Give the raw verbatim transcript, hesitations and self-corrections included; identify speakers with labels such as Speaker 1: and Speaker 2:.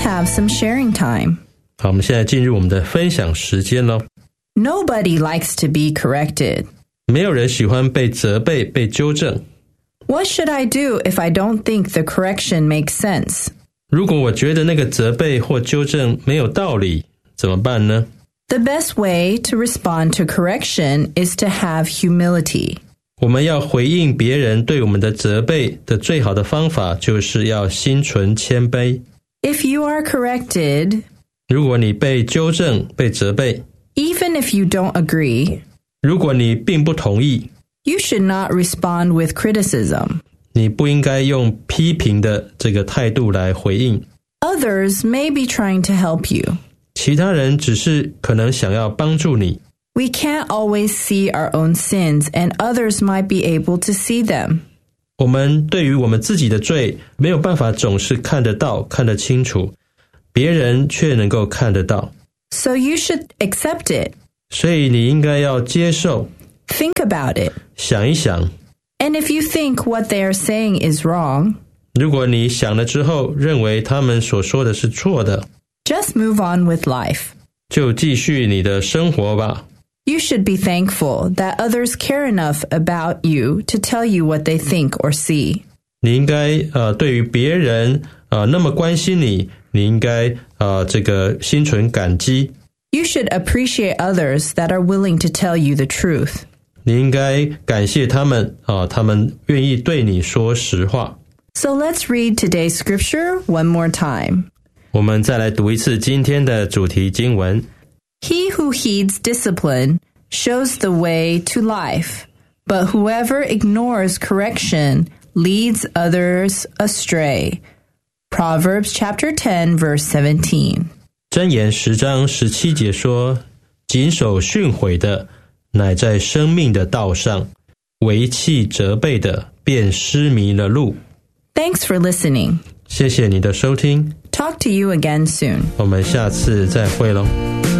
Speaker 1: have some sharing time.
Speaker 2: 好，我们现在进入我们的分享时间咯。
Speaker 1: Nobody likes to be corrected.
Speaker 2: 没有人喜欢被责备、被纠正。
Speaker 1: What should I do if I don't think the correction makes sense?
Speaker 2: 如果我觉得那个责备或纠正没有道理，怎么办呢？
Speaker 1: The best way to respond to correction is to have humility.
Speaker 2: 我们要回应别人对我们的责备的最好的方法，就是要心存谦卑。
Speaker 1: If you are corrected,
Speaker 2: 如果你被纠正、被责备，
Speaker 1: even if you don't agree,
Speaker 2: 如果你并不同意，
Speaker 1: you should not respond with criticism.
Speaker 2: 你不应该用批评的这个态度来回应。
Speaker 1: Others may be trying to help you.
Speaker 2: 其他人只是可能想要帮助你。
Speaker 1: We can't always see our own sins, and others might be able to see them.
Speaker 2: 我们对于我们自己的罪，没有办法总是看得到、看得清楚，别人却能够看得到。
Speaker 1: So you should accept it.
Speaker 2: 所以你应该要接受，
Speaker 1: Think about it.
Speaker 2: 想一想。
Speaker 1: And if you think what they are saying is wrong,
Speaker 2: 如果你想了之后，认为他们所说的是错的，
Speaker 1: just move on with life.
Speaker 2: 就继续你的生活吧。
Speaker 1: You should be thankful that others care enough about you to tell you what they think or see.
Speaker 2: 你应该呃，对于别人呃那么关心你，你应该呃这个心存感激。
Speaker 1: You should appreciate others that are willing to tell you the truth.
Speaker 2: 你应该感谢他们啊、呃，他们愿意对你说实话。
Speaker 1: So let's read today's scripture one more time.
Speaker 2: 我们再来读一次今天的主题经文。
Speaker 1: He who heeds discipline shows the way to life, but whoever ignores correction leads others astray. Proverbs chapter ten, verse seventeen.
Speaker 2: 箴言十章十七节说：谨守训诲的，乃在生命的道上；违弃责备的，便失迷了路。
Speaker 1: Thanks for listening.
Speaker 2: 谢谢你的收听，
Speaker 1: Talk to you again soon.
Speaker 2: 我们下次再会咯。